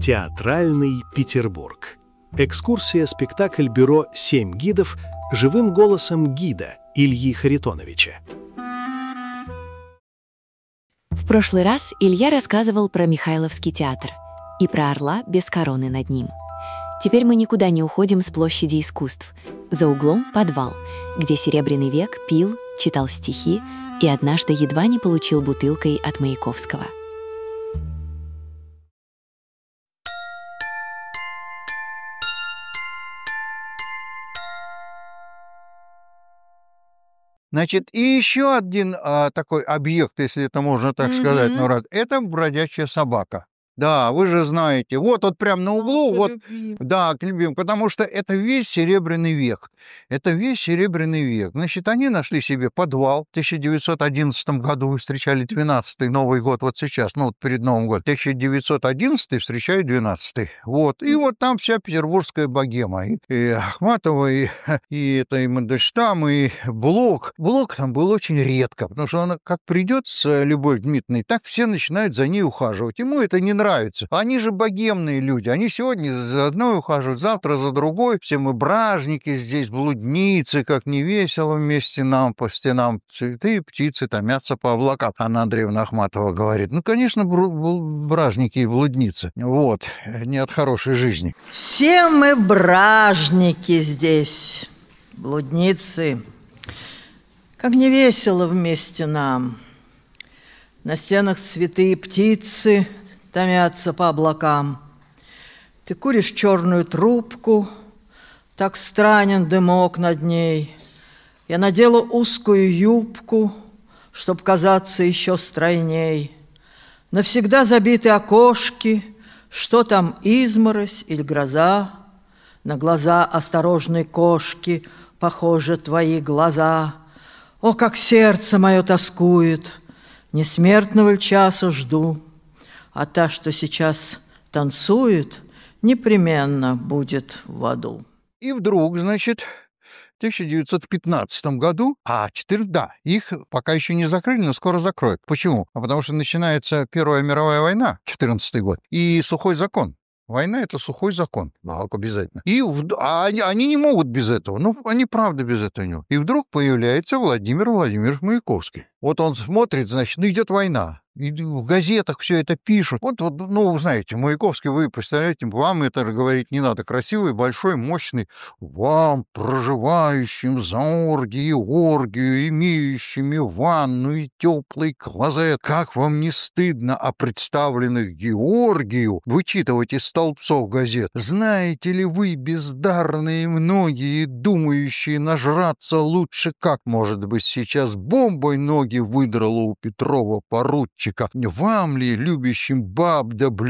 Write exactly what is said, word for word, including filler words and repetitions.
Театральный Петербург. Экскурсия-спектакль бюро «Семь гидов» живым голосом гида Ильи Харитоновича. В прошлый раз Илья рассказывал про Михайловский театр и про орла без короны над ним. Теперь мы никуда не уходим с площади искусств. За углом подвал, где Серебряный век пил, читал стихи и однажды едва не получил бутылкой от Маяковского. Значит, и еще один а, такой объект, если это можно так Мгм. сказать, Мурат, это бродячая собака. Да, вы же знаете, вот вот прям на углу, вот, да, к любим, потому что это весь Серебряный век. Это весь Серебряный век. Значит, они нашли себе подвал. В тысяча девятьсот одиннадцатом году встречали двенадцатый Новый год, вот сейчас, ну, вот перед Новым годом. тысяча девятьсот одиннадцатый встречают двенадцатый. Вот, и вот там вся петербургская богема. И, и Ахматова, и, и это и Мандельштам, и Блок. Блок там был очень редко, потому что он как придет с Любовью Дмитриевной, так все начинают за ней ухаживать. Ему это не нравится. Нравится. Они же богемные люди. Они сегодня за одной ухаживают, завтра за другой. Все мы бражники здесь, блудницы, как не весело вместе нам, по стенам цветы, птицы томятся по облакам. Анна Андреевна Ахматова говорит, ну, конечно, бражники и блудницы. Вот, не от хорошей жизни. Все мы бражники здесь, блудницы. Как не весело вместе нам. На стенах цветы и птицы томятся по облакам. Ты куришь черную трубку, так странен дымок над ней. Я надела узкую юбку, чтоб казаться еще стройней. Навсегда забиты окошки, что там изморозь или гроза. На глаза осторожной кошки похожи твои глаза. О, как сердце мое тоскует, несмертного ль часу жду. А та, что сейчас танцует, непременно будет в аду. И вдруг, значит, в тысяча девятьсот пятнадцатом году, а четыре, да, их пока еще не закрыли, но скоро закроют. Почему? А потому что начинается Первая мировая война, четырнадцатый год, и сухой закон. Война — это сухой закон, обязательно. И а они, они не могут без этого, ну, они правда без этого не могут. И вдруг появляется Владимир Владимирович Маяковский. Вот он смотрит, значит, ну, идет война. И в газетах все это пишут. Вот, вот, ну, вы знаете, Маяковский, вы представляете, вам это говорить не надо. Красивый, большой, мощный. Вам, проживающим за оргии и оргию, имеющими ванну и теплый клозет, как вам не стыдно о представленных Георгию вычитывать из столбцов газет? Знаете ли вы, бездарные многие, думающие нажраться лучше, как, может быть, сейчас бомбой ноги выдрало у Петрова поручика? Вам ли, любящим баб да блюд,